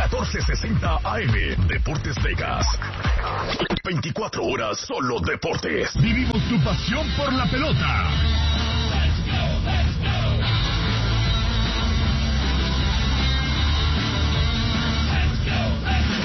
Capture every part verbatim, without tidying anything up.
catorce sesenta A M. Deportes Vegas. veinticuatro horas solo deportes. Vivimos tu pasión por la pelota. Let's go, let's go. Let's go, let's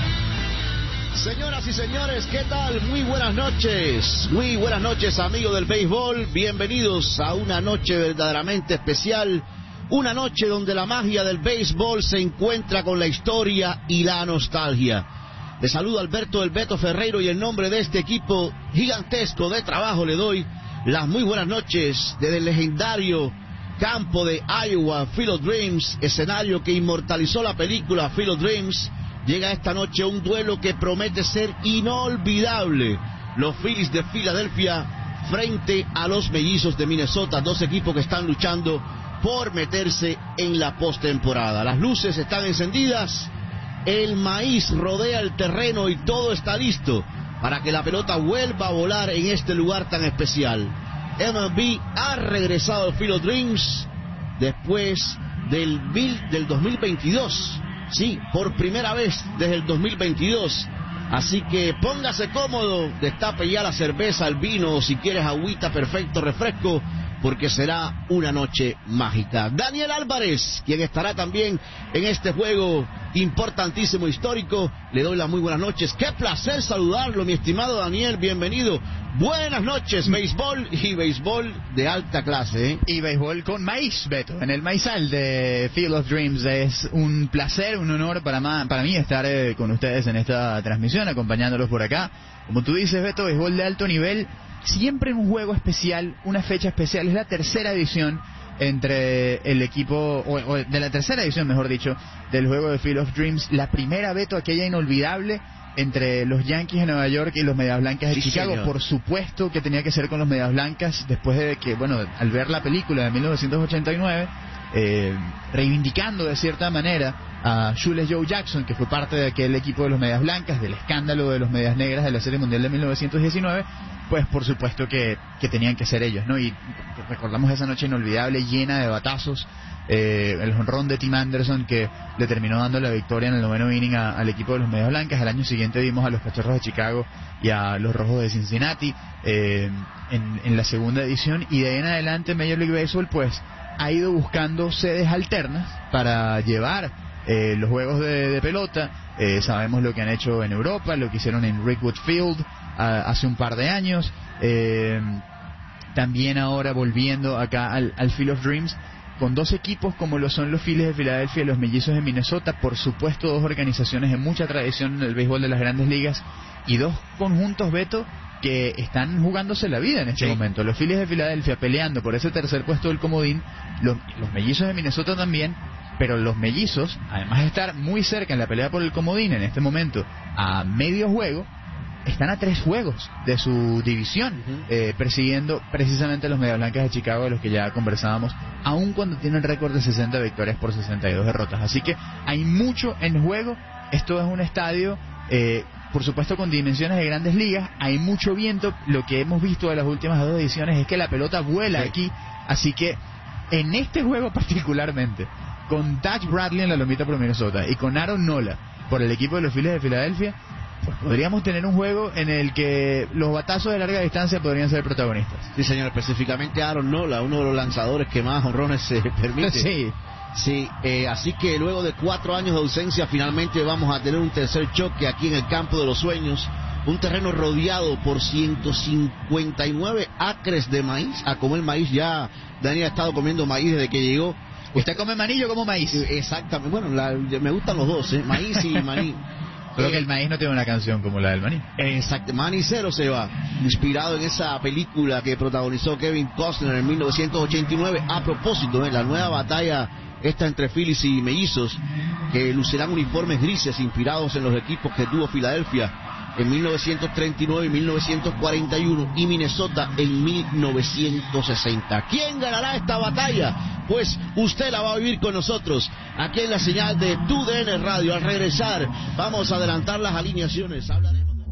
go. Señoras y señores, ¿qué tal? Muy buenas noches. Muy buenas noches, amigos del béisbol. Bienvenidos a una noche verdaderamente especial. Una noche donde la magia del béisbol se encuentra con la historia y la nostalgia. Les saludo Alberto del Beto Ferreiro y en nombre de este equipo gigantesco de trabajo le doy las muy buenas noches desde el legendario campo de Iowa, Field of Dreams, escenario que inmortalizó la película Field of Dreams. Llega esta noche un duelo que promete ser inolvidable. Los Phillies de Filadelfia frente a los Mellizos de Minnesota, dos equipos que están luchando por meterse en la postemporada. Las luces están encendidas, el maíz rodea el terreno y todo está listo para que la pelota vuelva a volar en este lugar tan especial. M L B ha regresado al Field of Dreams después del, del dos mil veintidós. Sí, por primera vez desde el dos mil veintidós. Así que póngase cómodo, destape ya la cerveza, el vino, o si quieres agüita, perfecto, refresco, porque será una noche mágica. Daniel Álvarez, quien estará también en este juego importantísimo, histórico, le doy las muy buenas noches. Qué placer saludarlo, mi estimado Daniel, bienvenido. Buenas noches, béisbol y béisbol de alta clase, ¿eh? Y béisbol con maíz, Beto, en el maizal de Field of Dreams. Es un placer, un honor para, para mí estar eh, con ustedes en esta transmisión, acompañándolos por acá. Como tú dices, Beto, béisbol de alto nivel. Siempre un juego especial, una fecha especial. Es la tercera edición entre el equipo, o, o de la tercera edición, mejor dicho, del juego de Field of Dreams. La primera, Beto, aquella inolvidable entre los Yankees de Nueva York y los Medias Blancas de sí, Chicago. Señor. Por supuesto que tenía que ser con los Medias Blancas, después de que, bueno, al ver la película de mil novecientos ochenta y nueve, eh, reivindicando de cierta manera a Shoeless Joe Jackson, que fue parte de aquel equipo de los Medias Blancas, del escándalo de los Medias Negras de la Serie Mundial de mil novecientos diecinueve, pues por supuesto que, que tenían que ser ellos, ¿no? Y recordamos esa noche inolvidable, llena de batazos, eh, el jonrón de Tim Anderson que le terminó dando la victoria en el noveno inning a, al equipo de los Medias Blancas. Al año siguiente vimos a los Cachorros de Chicago y a los Rojos de Cincinnati eh, en, en la segunda edición, y de ahí en adelante Major League Baseball pues ha ido buscando sedes alternas para llevar eh, los juegos de, de pelota. Eh, sabemos lo que han hecho en Europa, lo que hicieron en Rickwood Field a, hace un par de años, eh, también ahora volviendo acá al, al Field of Dreams con dos equipos como lo son los Phillies de Filadelfia y los Mellizos de Minnesota. Por supuesto, dos organizaciones de mucha tradición en el béisbol de las grandes ligas y dos conjuntos, Beto, que están jugándose la vida en este sí. momento. Los Phillies de Filadelfia peleando por ese tercer puesto del comodín, los, los Mellizos de Minnesota también, pero los Mellizos, además de estar muy cerca en la pelea por el comodín en este momento, a medio juego, están a tres juegos de su división, uh-huh. eh, persiguiendo precisamente a los Medias Blancas de Chicago, de los que ya conversábamos, aun cuando tienen récord de sesenta victorias por sesenta y dos derrotas. Así que hay mucho en juego. Esto es un estadio, eh, por supuesto, con dimensiones de grandes ligas. Hay mucho viento. Lo que hemos visto de las últimas dos ediciones es que la pelota vuela sí. aquí. Así que en este juego particularmente, con Taj Bradley en la lomita por Minnesota y con Aaron Nola por el equipo de los Phillies de Filadelfia, pues podríamos tener un juego en el que los batazos de larga distancia podrían ser protagonistas. Sí, señor, específicamente Aaron Nola, uno de los lanzadores que más honrones se permite. Sí. Sí, eh, así que luego de cuatro años de ausencia, finalmente vamos a tener un tercer choque aquí en el campo de los sueños. Un terreno rodeado por ciento cincuenta y nueve acres de maíz. A comer maíz, ya Daniel ha estado comiendo maíz desde que llegó. ¿Usted come maní o como maíz? Exactamente, bueno, la, me gustan los dos, ¿eh? Maíz y maní. Creo que el maíz no tiene una canción como la del maní. Exacto, Manicero se va, inspirado en esa película que protagonizó Kevin Costner en mil novecientos ochenta y nueve. A propósito, ¿eh? la nueva batalla esta entre Phillies y Mellizos, que lucirán uniformes grises inspirados en los equipos que tuvo Filadelfia en mil novecientos treinta y nueve y mil novecientos cuarenta y uno y Minnesota en mil novecientos sesenta. ¿Quién ganará esta batalla? Pues usted la va a vivir con nosotros aquí en la señal de T U D N Radio. Al regresar vamos a adelantar las alineaciones. Hablaremos de...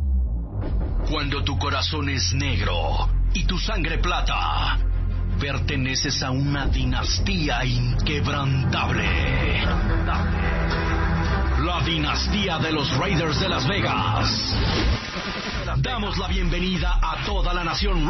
Cuando tu corazón es negro y tu sangre plata, perteneces a una dinastía inquebrantable. La dinastía de los Raiders de Las Vegas. Damos la bienvenida a toda la nación